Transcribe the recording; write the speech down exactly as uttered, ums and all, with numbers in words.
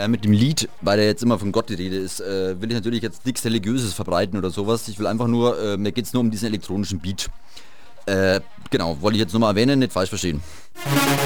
Äh, mit dem Lied, weil da jetzt immer von Gott die Rede ist, äh, will ich natürlich jetzt nichts Religiöses verbreiten oder sowas. Ich will einfach nur, äh, mir geht's nur um diesen elektronischen Beat. Äh, genau, wollte ich jetzt nochmal erwähnen, nicht falsch verstehen.